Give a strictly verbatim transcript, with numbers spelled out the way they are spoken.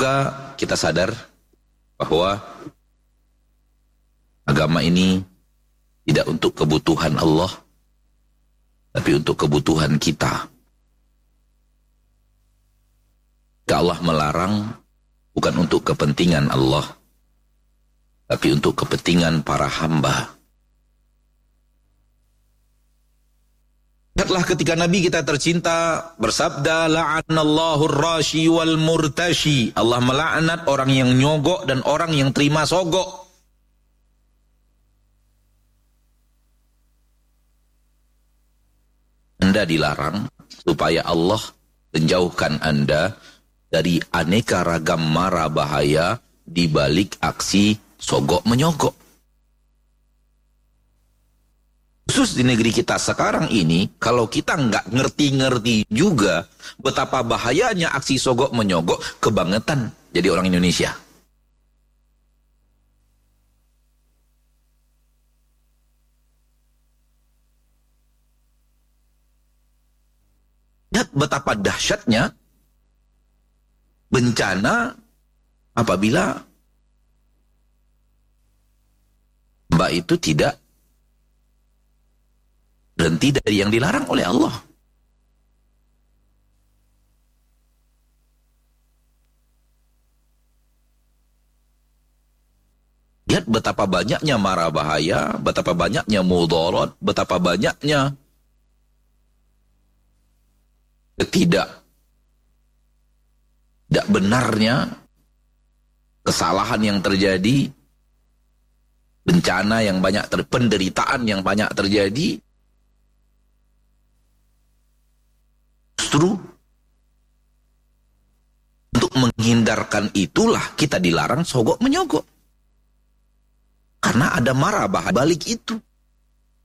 Semoga kita sadar bahwa agama ini tidak untuk kebutuhan Allah, tapi untuk kebutuhan kita. Allah melarang bukan untuk kepentingan Allah, tapi untuk kepentingan para hamba. Lihatlah ketika Nabi kita tercinta bersabda, la'anallahu ar-rashi wal murtashi. Allah melaknat orang yang nyogok dan orang yang terima sogok. Anda dilarang supaya Allah menjauhkan Anda dari aneka ragam mara bahaya di balik aksi sogok menyogok. Khusus di negeri kita sekarang ini, kalau kita nggak ngerti-ngerti juga betapa bahayanya aksi sogok menyogok, kebangetan jadi orang Indonesia. Lihat betapa dahsyatnya bencana apabila mbak itu tidak berhenti dari yang dilarang oleh Allah. Lihat betapa banyaknya mara bahaya, betapa banyaknya mudarat, betapa banyaknya ketidak tidak benarnya kesalahan yang terjadi, bencana yang banyak, ter, penderitaan yang banyak terjadi. Justru untuk menghindarkan itulah kita dilarang sogok menyogok. Karena ada mara bahaya balik itu.